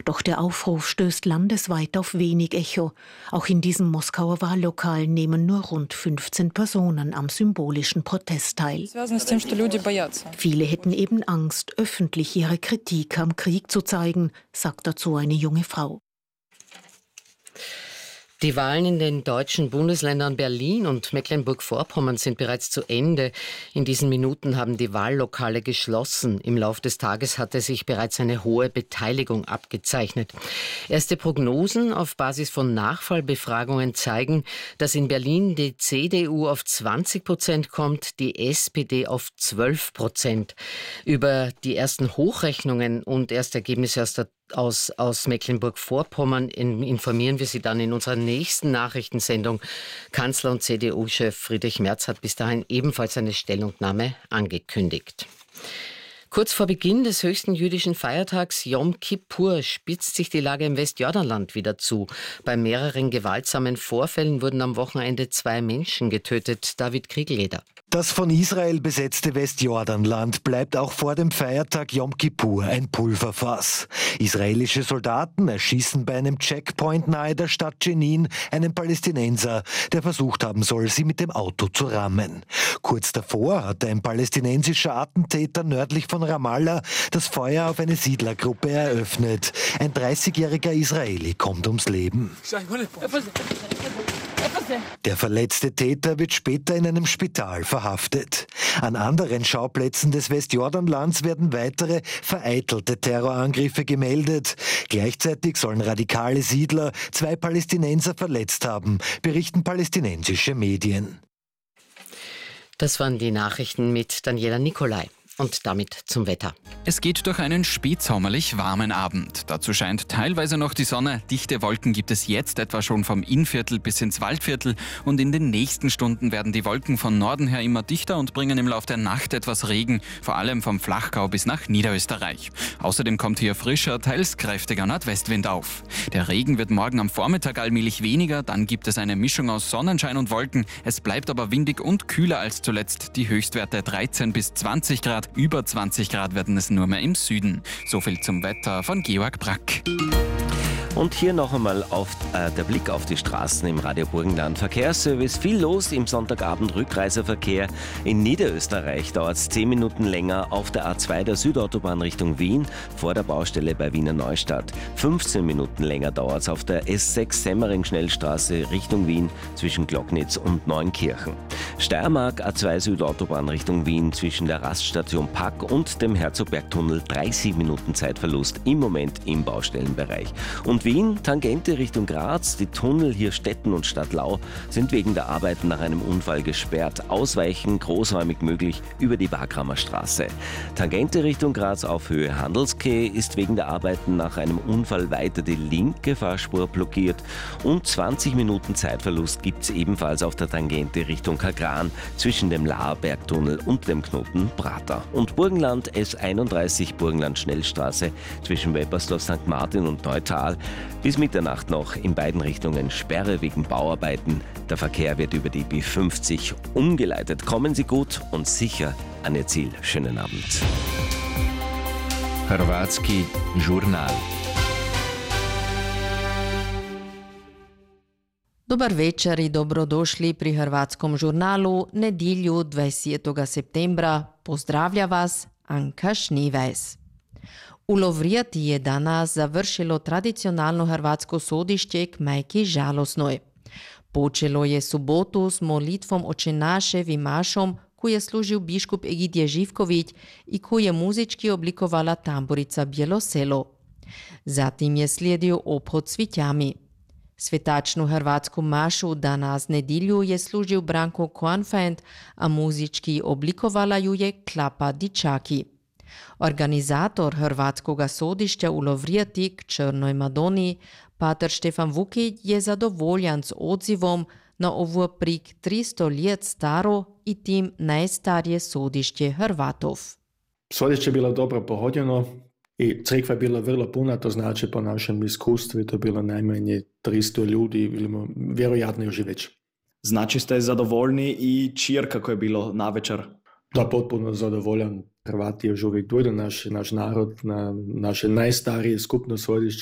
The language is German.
Doch der Aufruf stößt landesweit auf wenig Echo. Auch in diesem Moskauer Wahllokal nehmen nur rund 15 Personen am symbolischen Protest teil. Viele hätten eben Angst, öffentlich ihre Kritik am Krieg zu zeigen, sagt dazu eine junge Frau. Die Wahlen in den deutschen Bundesländern Berlin und Mecklenburg-Vorpommern sind bereits zu Ende. In diesen Minuten haben die Wahllokale geschlossen. Im Lauf des Tages hatte sich bereits eine hohe Beteiligung abgezeichnet. Erste Prognosen auf Basis von Nachfallbefragungen zeigen, dass in Berlin die CDU auf 20% kommt, die SPD auf 12%. Über die ersten Hochrechnungen und Erstergebnisse aus Mecklenburg-Vorpommern informieren wir Sie dann in unserer nächsten Nachrichtensendung. Kanzler und CDU-Chef Friedrich Merz hat bis dahin ebenfalls eine Stellungnahme angekündigt. Kurz vor Beginn des höchsten jüdischen Feiertags Yom Kippur spitzt sich die Lage im Westjordanland wieder zu. Bei mehreren gewaltsamen Vorfällen wurden am Wochenende 2 Menschen getötet. David Kriegelleder. Das von Israel besetzte Westjordanland bleibt auch vor dem Feiertag Yom Kippur ein Pulverfass. Israelische Soldaten erschießen bei einem Checkpoint nahe der Stadt Jenin einen Palästinenser, der versucht haben soll, sie mit dem Auto zu rammen. Kurz davor hat ein palästinensischer Attentäter nördlich von Ramallah das Feuer auf eine Siedlergruppe eröffnet. Ein 30-jähriger Israeli kommt ums Leben. Der verletzte Täter wird später in einem Spital verhaftet. An anderen Schauplätzen des Westjordanlands werden weitere vereitelte Terrorangriffe gemeldet. Gleichzeitig sollen radikale Siedler 2 Palästinenser verletzt haben, berichten palästinensische Medien. Das waren die Nachrichten mit Daniela Nicolai. Und damit zum Wetter. Es geht durch einen spätsommerlich warmen Abend. Dazu scheint teilweise noch die Sonne. Dichte Wolken gibt es jetzt etwa schon vom Innviertel bis ins Waldviertel. Und in den nächsten Stunden werden die Wolken von Norden her immer dichter und bringen im Laufe der Nacht etwas Regen, vor allem vom Flachgau bis nach Niederösterreich. Außerdem kommt hier frischer, teils kräftiger Nordwestwind auf. Der Regen wird morgen am Vormittag allmählich weniger. Dann gibt es eine Mischung aus Sonnenschein und Wolken. Es bleibt aber windig und kühler als zuletzt. Die Höchstwerte 13 bis 20 Grad. Über 20 Grad werden es nur mehr im Süden. So viel zum Wetter von Georg Brack. Und hier noch einmal der Blick auf die Straßen im Radio Burgenland. Verkehrsservice, viel los im Sonntagabend Rückreiseverkehr. In Niederösterreich dauert es 10 Minuten länger auf der A2 der Südautobahn Richtung Wien vor der Baustelle bei Wiener Neustadt. 15 Minuten länger dauert es auf der S6 Semmering-Schnellstraße Richtung Wien zwischen Glocknitz und Neunkirchen. Steiermark A2 Südautobahn Richtung Wien zwischen der Raststation Pack und dem Herzogbergtunnel 30 Minuten Zeitverlust im Moment im Baustellenbereich. Und Wien, Tangente Richtung Graz, die Tunnel hier Stetten und Stadtlau sind wegen der Arbeiten nach einem Unfall gesperrt. Ausweichen großräumig möglich über die Wagramer Straße. Tangente Richtung Graz auf Höhe Handelskeh ist wegen der Arbeiten nach einem Unfall weiter die linke Fahrspur blockiert. Und 20 Minuten Zeitverlust gibt es ebenfalls auf der Tangente Richtung Kagran zwischen dem Laarbergtunnel und dem Knoten Prater. Und Burgenland S31 Burgenland Schnellstraße zwischen Weppersdorf St. Martin und Neutal. Bis Mitternacht noch in beiden Richtungen Sperre wegen Bauarbeiten. Der Verkehr wird über die B50 umgeleitet. Kommen Sie gut und sicher an Ihr Ziel. Schönen Abend. Hrvatski žurnal. Dobar večer i dobrodošli pri Hrvatskom žurnalu nedjelju 20. septembra. Pozdravlja vas Anka Šnivajs. U Lovrijati je danas završilo tradicionalno hrvatsko sodišće k majki žalosnoj. Počelo je subotu s molitvom Oče naše Vimašom, koju je služil biškup Egidije Živković i koju je muzički oblikovala tamburica Bjeloselo. Zatim je slijedio obhod s cvitjami. Svetačnu hrvatsku mašu danas nedjelju je služil Branko Koanfant, a muzički oblikovala ju je Klapa Dičaki. Organizator hrvatskoga sodišća u Lovrijati k Črnoj Madoni, pater Štefan Vukić, je zadovoljan s odzivom na ovo prik 300 let staro i tim najstarije sodišće Hrvatov. Sodišće je bilo dobro pohodjeno i crkva je bila vrlo puna, to znači po našem iskustvu to je bilo najmanje 300 ljudi ili vjerojatno još i već. Znači ste zadovoljni i čir kako je bilo navečer? Da, potpuno zadovoljan. Hrvati još uvijek dojdu naš narod na naše najstarije skupno sodišće.